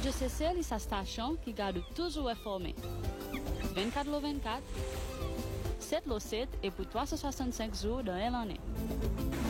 Radio CC, c'est sa station qui garde toujours informé. 24/24, 7/7 et pour 365 jours dans l'année.